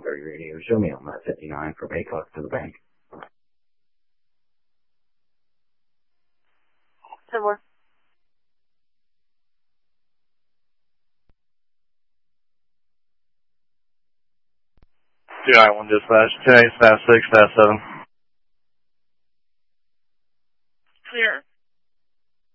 130 radio. Show me on that 59 from Acock to the bank. Similar. Two-9-1 dispatch. 10-8, staff 6, staff 7. Clear.